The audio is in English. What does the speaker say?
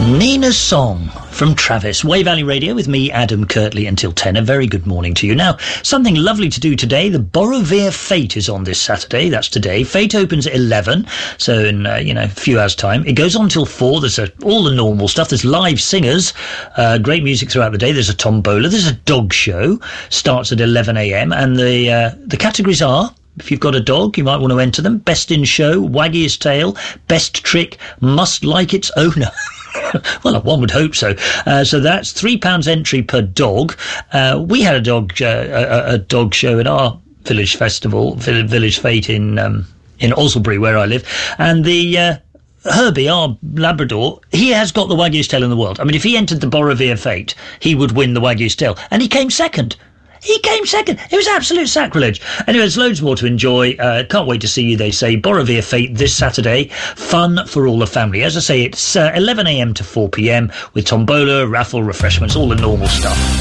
Nina's Song from Travis. Way Valley Radio with me, Adam Kirtley, until 10. A very good morning to you. Now, something lovely to do today. The Borovia Fete is on this Saturday. That's today. Fete opens at 11, so in, a few hours' time. It goes on till 4. There's all the normal stuff. There's live singers, great music throughout the day. There's a tombola. There's a dog show. Starts at 11 a.m. And the categories are... if you've got a dog, you might want to enter them. Best in show, waggiest tail, best trick, must like its owner. Well, one would hope so. So that's £3 entry per dog. We had a dog show at our village festival, village fete in Osselbury, where I live, and the Herbie, our Labrador, he has got the waggiest tail in the world. I mean, if he entered the Borovia Fete, he would win the waggiest tail, and he came second. It was absolute sacrilege. Anyway, there's loads more to enjoy. Can't wait to see you, they say. Borovia Fete this Saturday. Fun for all the family. As I say, it's 11 a.m. to 4 p.m. with tombola, raffle, refreshments, all the normal stuff.